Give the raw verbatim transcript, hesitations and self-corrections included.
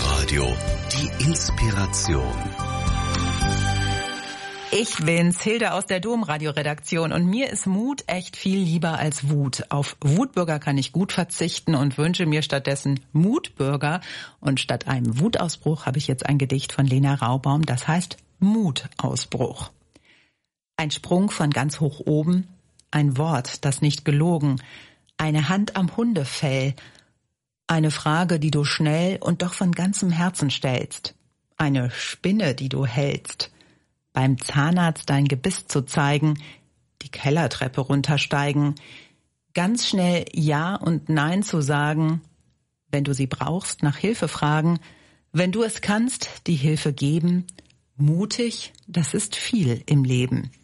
Domradio, die Inspiration. Ich bin's, Hilde aus der Domradio-Redaktion, und mir ist Mut echt viel lieber als Wut. Auf Wutbürger kann ich gut verzichten und wünsche mir stattdessen Mutbürger. Und statt einem Wutausbruch habe ich jetzt ein Gedicht von Lena Raubaum, das heißt Mutausbruch. Ein Sprung von ganz hoch oben, ein Wort, das nicht gelogen, eine Hand am Hundefell, eine Frage, die du schnell und doch von ganzem Herzen stellst, eine Spinne, die du hältst, beim Zahnarzt dein Gebiss zu zeigen, die Kellertreppe runtersteigen, ganz schnell Ja und Nein zu sagen, wenn du sie brauchst, nach Hilfe fragen, wenn du es kannst, die Hilfe geben, mutig, das ist viel im Leben.